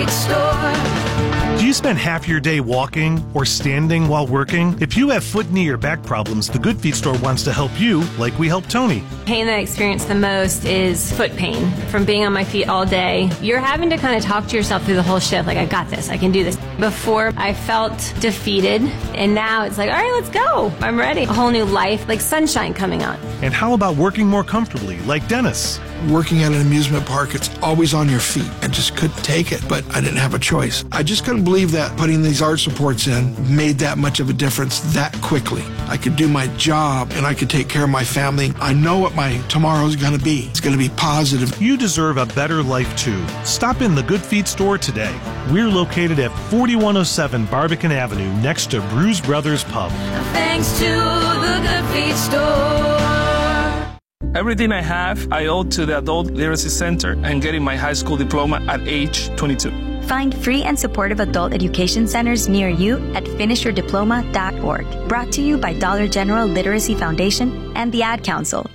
Feet Store. Do you spend half your day walking or standing while working? If you have foot, knee, or back problems, the Good Feet Store wants to help you like we helped Tony. Pain that I experience the most is foot pain from being on my feet all day. You're having to kind of talk to yourself through the whole shift, like, I got this, I can do this. Before, I felt defeated, and now it's like, all right, let's go. I'm ready. A whole new life, like sunshine coming on. And how about working more comfortably, like Dennis? Working at an amusement park, it's always on your feet. I just couldn't take it, but I didn't have a choice. I just couldn't believe that putting these arch supports in made that much of a difference that quickly. I could do my job and I could take care of my family. I know what my tomorrow's going to be. It's going to be positive. You deserve a better life too. Stop in the Good Feet Store today. We're located at 4107 Barbican Avenue next to Bruise Brothers Pub. Thanks to the Good Feet Store. Everything I have, I owe to the Adult Literacy Center and getting my high school diploma at age 22. Find free and supportive adult education centers near you at finishyourdiploma.org. Brought to you by Dollar General Literacy Foundation and the Ad Council.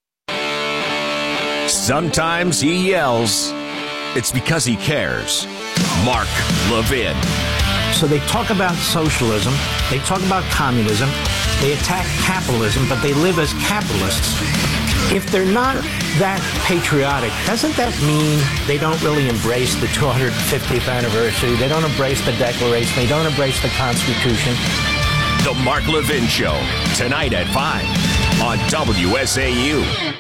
Sometimes he yells. It's because he cares. Mark Levin. So they talk about socialism, they talk about communism, they attack capitalism, but they live as capitalists. If they're not that patriotic, doesn't that mean they don't really embrace the 250th anniversary? They don't embrace the Declaration. They don't embrace the Constitution. The Mark Levin Show, tonight at 5 on WSAU.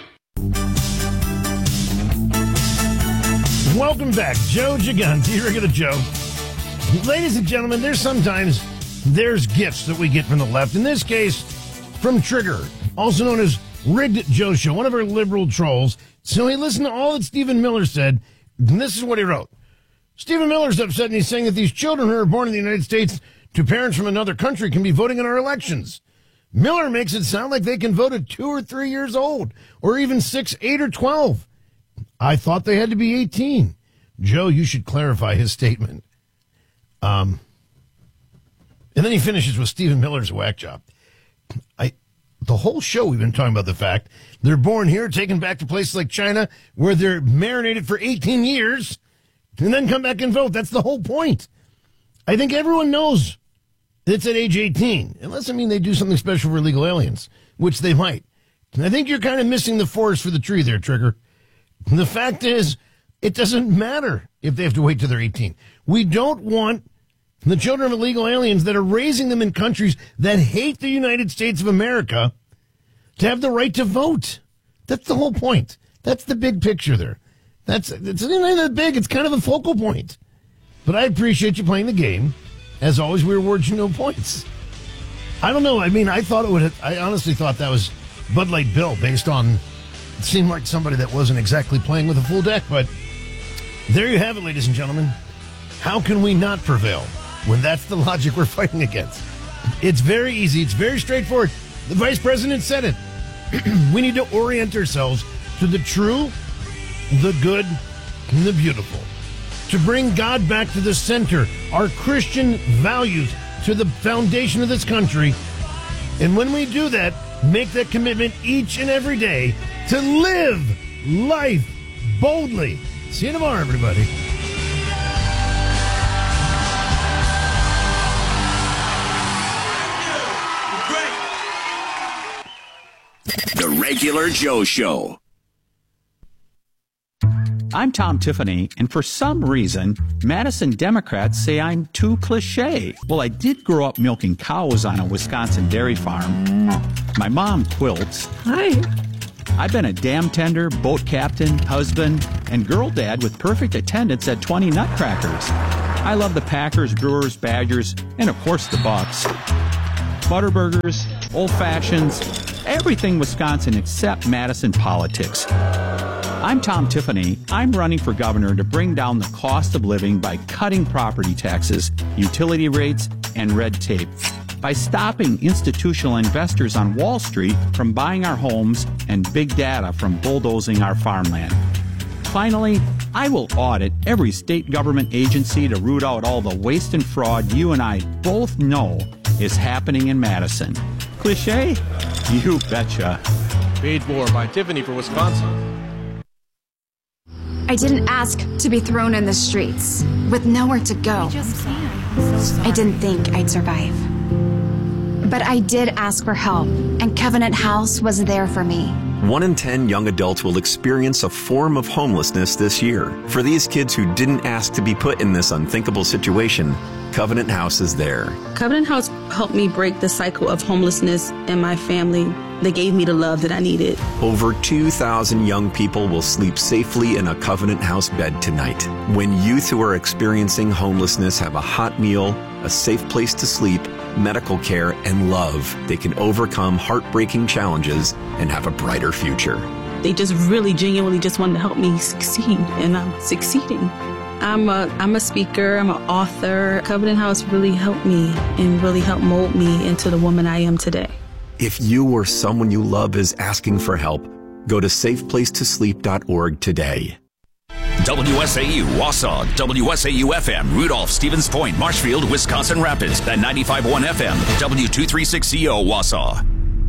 Welcome back. Joe Gigante, regular Joe. Ladies and gentlemen, there's gifts that we get from the left. In this case, from Trigger, also known as Rigged Joe Show, one of our liberal trolls. So he listened to all that Stephen Miller said, and this is what he wrote. Stephen Miller's upset, and he's saying that these children who are born in the United States to parents from another country can be voting in our elections. Miller makes it sound like they can vote at 2 or 3 years old, or even 6, 8, or 12. I thought they had to be 18. Joe, you should clarify his statement. And then he finishes with Stephen Miller's whack job. The whole show we've been talking about the fact they're born here, taken back to places like China, where they're marinated for 18 years, and then come back and vote. That's the whole point. I think everyone knows it's at age 18, unless, they do something special for illegal aliens, which they might. And I think you're kind of missing the forest for the tree there, Trigger. The fact is, it doesn't matter if they have to wait till they're 18. We don't want the children of illegal aliens that are raising them in countries that hate the United States of America to have the right to vote. That's the whole point. That's the big picture there. It's not that big. It's kind of a focal point. But I appreciate you playing the game. As always, we reward you no points. I don't know. I honestly thought that was Bud Light Bill based on, it seemed like somebody that wasn't exactly playing with a full deck. But there you have it, ladies and gentlemen. How can we not prevail when that's the logic we're fighting against? It's very easy. It's very straightforward. The vice president said it. We need to orient ourselves to the true, the good, and the beautiful. To bring God back to the center, our Christian values to the foundation of this country. And when we do that, make that commitment each and every day to live life boldly. See you tomorrow, everybody. The Regular Joe Show. I'm Tom Tiffany, and for some reason, Madison Democrats say I'm too cliche. Well, I did grow up milking cows on a Wisconsin dairy farm. My mom quilts. Hi. I've been a dam tender, boat captain, husband, and girl dad with perfect attendance at 20 Nutcrackers. I love the Packers, Brewers, Badgers, and of course the Bucks. Butterburgers, old fashions, everything Wisconsin except Madison politics. I'm Tom Tiffany. I'm running for governor to bring down the cost of living by cutting property taxes, utility rates, and red tape. By stopping institutional investors on Wall Street from buying our homes and big data from bulldozing our farmland. Finally, I will audit every state government agency to root out all the waste and fraud you and I both know is happening in Madison. Cliché? You betcha. Paid for by Tiffany for Wisconsin. I didn't ask to be thrown in the streets with nowhere to go. I didn't think I'd survive. But I did ask for help, and Covenant House was there for me. 1 in 10 young adults will experience a form of homelessness this year. For these kids who didn't ask to be put in this unthinkable situation, Covenant House is there. Covenant House helped me break the cycle of homelessness in my family. They gave me the love that I needed. Over 2,000 young people will sleep safely in a Covenant House bed tonight. When youth who are experiencing homelessness have a hot meal, a safe place to sleep, medical care, and love, they can overcome heartbreaking challenges and have a brighter future. They just really genuinely just wanted to help me succeed, and I'm succeeding. I'm a speaker, I'm an author. Covenant House really helped me and really helped mold me into the woman I am today. If you or someone you love is asking for help, go to safeplacetosleep.org today. WSAU Wausau, WSAU FM, Rudolph, Stevens Point, Marshfield, Wisconsin Rapids, and 95.1 FM, W236CO Wausau.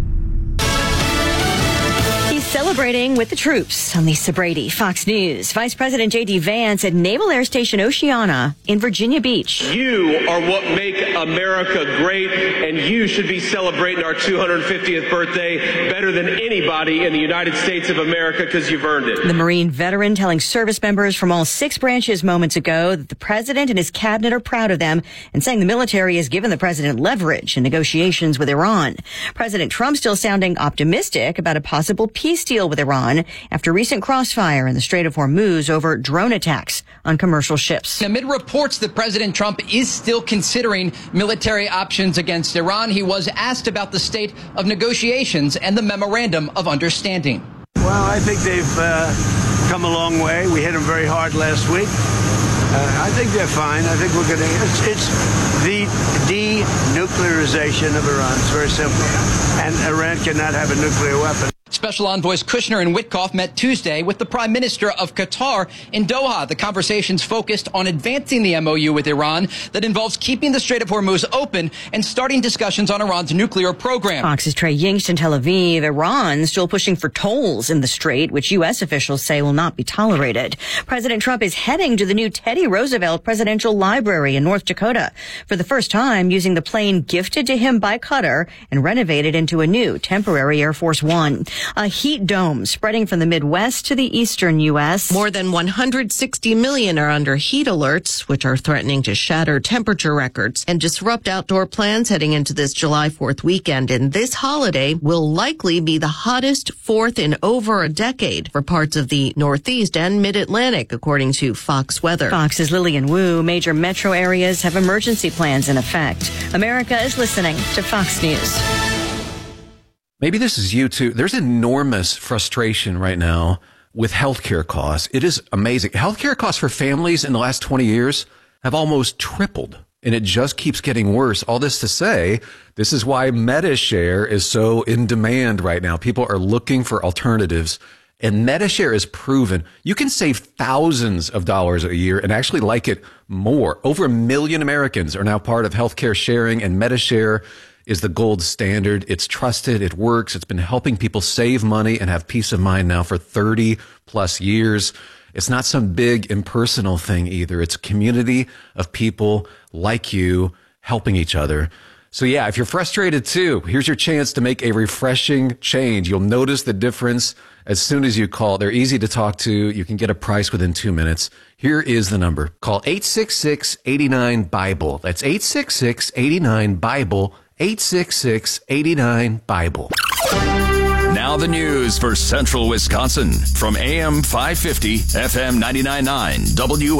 He's celebrating with the troops. I'm Lisa Brady, Fox News. Vice President J.D. Vance at Naval Air Station Oceana in Virginia Beach. You are what make America great, and you should be celebrating our 250th birthday better than anybody in the United States of America because you've earned it. The Marine veteran telling service members from all 6 branches moments ago that the president and his cabinet are proud of them and saying the military has given the president leverage in negotiations with Iran. President Trump still sounding optimistic about a possible peace deal with Iran after recent crossfire in the Strait of Hormuz over drone attacks on commercial ships. Amid reports that President Trump is still considering military options against Iran, he was asked about the state of negotiations and the memorandum of understanding. Well, I think they've come a long way. We hit them very hard last week. I think they're fine. I think we're going to... It's the denuclearization of Iran. It's very simple. And Iran cannot have a nuclear weapon. Special envoys Kushner and Witkoff met Tuesday with the Prime Minister of Qatar in Doha. The conversations focused on advancing the MOU with Iran that involves keeping the Strait of Hormuz open and starting discussions on Iran's nuclear program. Fox's Trey Yingst in Tel Aviv. Iran still pushing for tolls in the strait, which U.S. officials say will not be tolerated. President Trump is heading to the new Teddy Roosevelt Presidential Library in North Dakota for the first time, using the plane gifted to him by Qatar and renovated into a new temporary Air Force One. A heat dome spreading from the Midwest to the eastern U.S. More than 160 million are under heat alerts, which are threatening to shatter temperature records and disrupt outdoor plans heading into this July 4th weekend. And this holiday will likely be the hottest 4th in over a decade for parts of the Northeast and Mid-Atlantic, according to Fox Weather. Fox's Lillian Wu. Major metro areas have emergency plans in effect. America is listening to Fox News. Maybe this is you too. There's enormous frustration right now with healthcare costs. It is amazing. Healthcare costs for families in the last 20 years have almost tripled, and it just keeps getting worse. All this to say, this is why MediShare is so in demand right now. People are looking for alternatives, and MediShare is proven you can save thousands of dollars a year and actually like it more. Over 1 million Americans are now part of healthcare sharing, and MediShare is the gold standard. It's trusted. It works. It's been helping people save money and have peace of mind now for 30 plus years. It's not some big impersonal thing either. It's a community of people like you helping each other. So yeah, if you're frustrated too, here's your chance to make a refreshing change. You'll notice the difference as soon as you call. They're easy to talk to. You can get a price within 2 minutes. Here is the number. Call 866-89-BIBLE. That's 866-89-BIBLE. 866-89-BIBLE. Now the news for Central Wisconsin from AM 550, FM 99.9,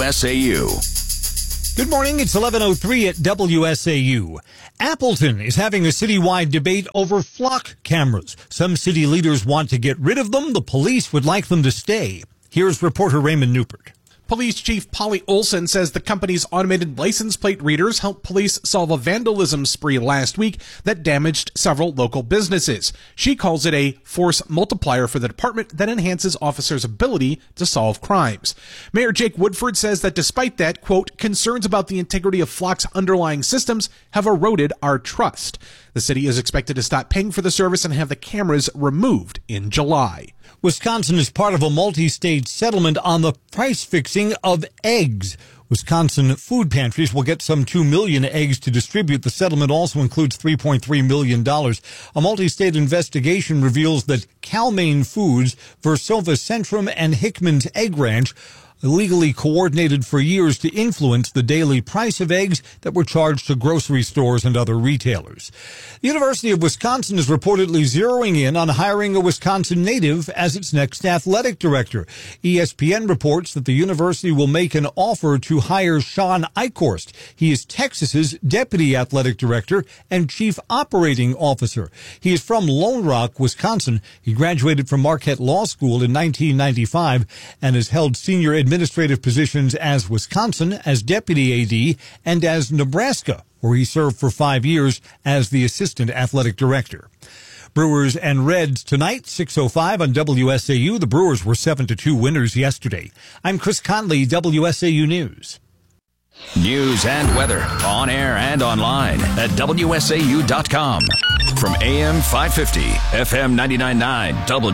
WSAU. Good morning. It's 11:03 at WSAU. Appleton is having a citywide debate over flock cameras. Some city leaders want to get rid of them. The police would like them to stay. Here's reporter Raymond Newport. Police Chief Polly Olson says the company's automated license plate readers helped police solve a vandalism spree last week that damaged several local businesses. She calls it a force multiplier for the department that enhances officers' ability to solve crimes. Mayor Jake Woodford says that despite that, quote, concerns about the integrity of Flock's underlying systems have eroded our trust. The city is expected to stop paying for the service and have the cameras removed in July. Wisconsin is part of a multi-state settlement on the price fixing of eggs. Wisconsin food pantries will get some 2 million eggs to distribute. The settlement also includes $3.3 million. A multi-state investigation reveals that Cal-Maine Foods, Versova Centrum, and Hickman's Egg Ranch illegally coordinated for years to influence the daily price of eggs that were charged to grocery stores and other retailers. The University of Wisconsin is reportedly zeroing in on hiring a Wisconsin native as its next athletic director. ESPN reports that the university will make an offer to hire Sean Eichhorst. He is Texas's deputy athletic director and chief operating officer. He is from Lone Rock, Wisconsin. He graduated from Marquette Law School in 1995 and has held senior administrative positions as Wisconsin, as deputy AD, and as Nebraska, where he served for 5 years as the assistant athletic director. Brewers and Reds tonight, 6:05 on WSAU. The Brewers were 7-2 winners yesterday. I'm Chris Conley, WSAU News. News and weather on air and online at WSAU.com. From AM 550, FM 99.9,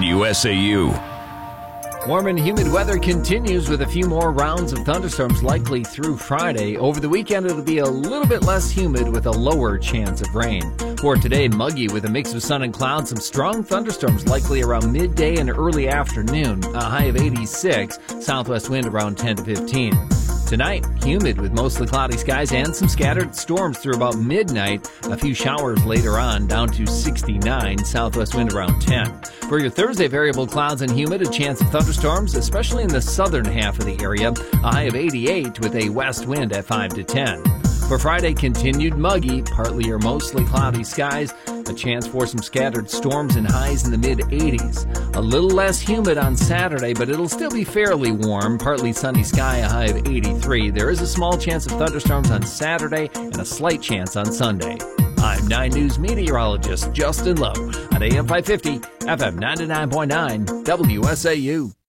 WSAU. Warm and humid weather continues with a few more rounds of thunderstorms likely through Friday. Over the weekend, it'll be a little bit less humid with a lower chance of rain. For today, muggy with a mix of sun and clouds. Some strong thunderstorms likely around midday and early afternoon. A high of 86, southwest wind around 10 to 15. Tonight, humid with mostly cloudy skies and some scattered storms through about midnight. A few showers later on, down to 69, southwest wind around 10. For your Thursday, variable clouds and humid, a chance of thunderstorms, especially in the southern half of the area. A high of 88 with a west wind at 5 to 10. For Friday, continued muggy, partly or mostly cloudy skies. A chance for some scattered storms and highs in the mid-80s. A little less humid on Saturday, but it'll still be fairly warm. Partly sunny sky, a high of 83. There is a small chance of thunderstorms on Saturday and a slight chance on Sunday. I'm 9 News meteorologist Justin Lowe at AM 550, FM 99.9, WSAU.